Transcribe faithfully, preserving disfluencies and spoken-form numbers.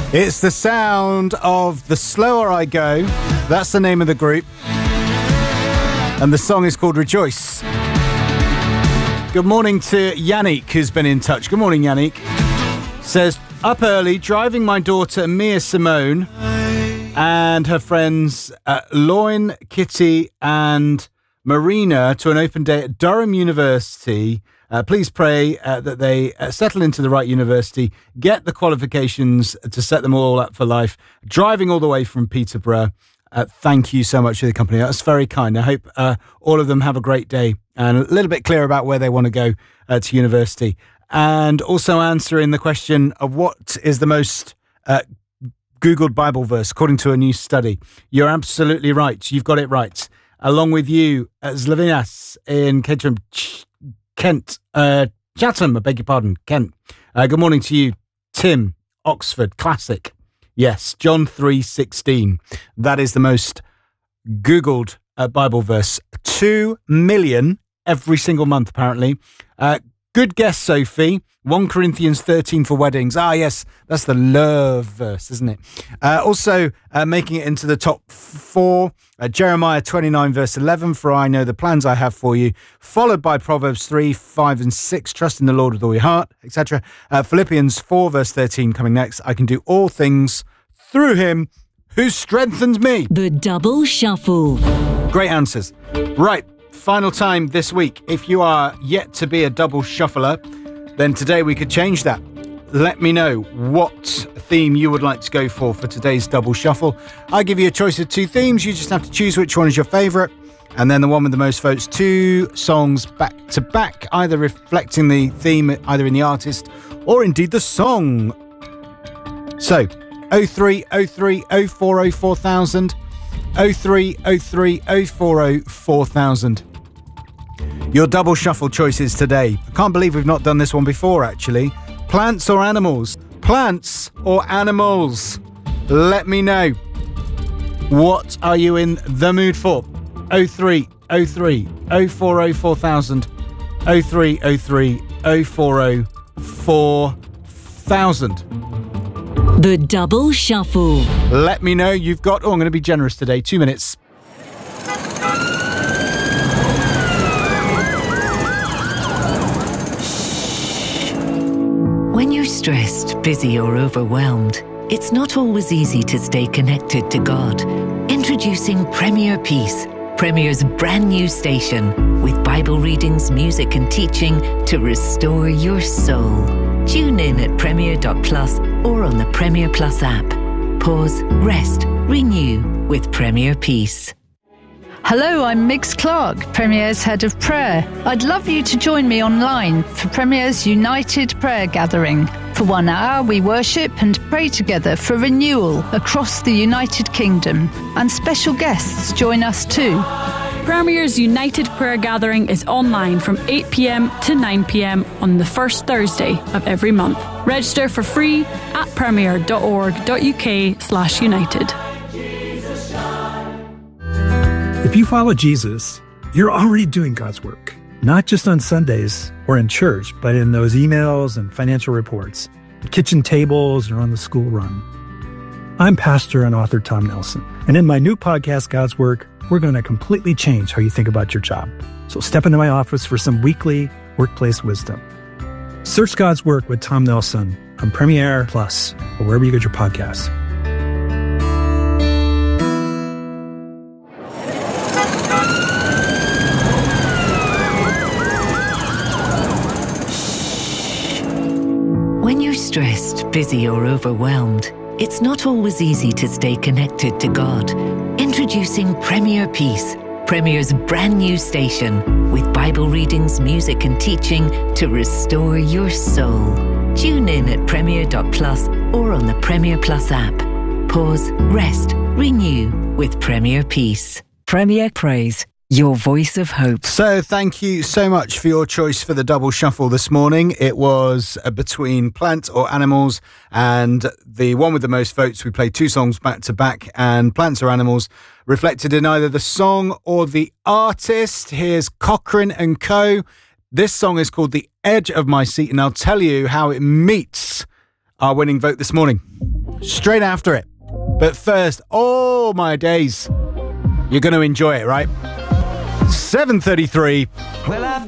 It's the sound of The Slower I Go. That's the name of the group. And the song is called Rejoice. Good morning to Yannick, who's been in touch. Good morning, Yannick. Says, up early, driving my daughter Mia Simone and her friends uh, Loin, Kitty and Marina to an open day at Durham University. Uh, please pray uh, that they uh, settle into the right university, get the qualifications to set them all up for life. Driving all the way from Peterborough. Uh, thank you so much for the company. That's very kind. I hope uh, all of them have a great day and a little bit clear about where they want to go uh, to university. And also answering the question of what is the most uh, Googled Bible verse according to a new study. You're absolutely right. You've got it right. Along with you, uh, Slavinas in Ketchum, Kent, uh, Chatham, I beg your pardon, Kent. Uh, good morning to you, Tim, Oxford, classic. Yes, John three sixteen. That is the most Googled uh, Bible verse. Two million every single month, apparently. Uh, good guess, Sophie. First Corinthians thirteen for weddings. Ah, yes, that's the love verse, isn't it? Uh, also, uh, making it into the top four, uh, Jeremiah twenty-nine, verse eleven, for I know the plans I have for you, followed by Proverbs three, five and six, trust in the Lord with all your heart, et cetera. Uh, Philippians four, verse thirteen coming next, I can do all things through him who strengthens me. The Double Shuffle. Great answers. Right, final time this week. If you are yet to be a double shuffler, then today we could change that. Let me know what theme you would like to go for for today's double shuffle. I give you a choice of two themes. You just have to choose which one is your favourite. And then the one with the most votes, two songs back to back, either reflecting the theme, either in the artist or indeed the song. So, oh three oh three oh four oh four thousand, oh three oh three oh four oh four thousand. Your double shuffle choices today. I can't believe we've not done this one before, actually. Plants or animals? Plants or animals? Let me know. What are you in the mood for? oh three oh three oh four oh four thousand, oh three oh three oh four oh four thousand. The Double Shuffle. Let me know you've got... Oh, I'm going to be generous today. Two minutes. When you're stressed, busy or overwhelmed, it's not always easy to stay connected to God. Introducing Premier Peace, Premier's brand new station, with Bible readings, music and teaching to restore your soul. Tune in at premier dot plus or on the Premier Plus app. Pause, rest, renew with Premier Peace. Hello, I'm Mix Clark, Premier's Head of Prayer. I'd love you to join me online for Premier's United Prayer Gathering. For one hour, we worship and pray together for renewal across the United Kingdom. And special guests join us too. Premier's United Prayer Gathering is online from eight p.m. to nine p.m. on the first Thursday of every month. Register for free at premier dot org dot uk slash united. If you follow Jesus, you're already doing God's work, not just on Sundays or in church, but in those emails and financial reports, kitchen tables, or on the school run. I'm pastor and author Tom Nelson, and in my new podcast, God's Work, we're going to completely change how you think about your job. So step into my office for some weekly workplace wisdom. Search God's Work with Tom Nelson on Premier Plus or wherever you get your podcasts. When you're stressed, busy or overwhelmed, it's not always easy to stay connected to God. Introducing Premier Peace, Premier's brand new station, with Bible readings, music and teaching to restore your soul. Tune in at premier dot plus or on the Premier Plus app. Pause, rest, renew with Premier Peace. Premier Praise, your voice of hope. So thank you so much for your choice for the double shuffle this morning. It was uh, between plants or animals, and the one with the most votes, we played two songs back to back, and plants or animals reflected in either the song or the artist. Here's Cochrane and Co. This song is called The Edge of My Seat, and I'll tell you how it meets our winning vote this morning. straight after it. But first, oh my days, you're going to enjoy it, right? seven thirty-three. Well, I've